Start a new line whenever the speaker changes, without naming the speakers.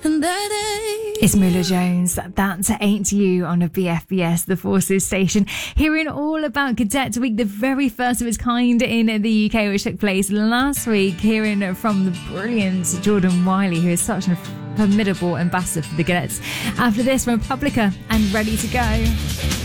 It's Mula Jones, that Ain't You on a BFBS, the Forces station. Hearing all about Cadet Week, the very first of its kind in the UK, which took place last week. Hearing from the brilliant Jordan Wiley, who is such a formidable ambassador for the Cadets. After this, Republica and Ready to Go.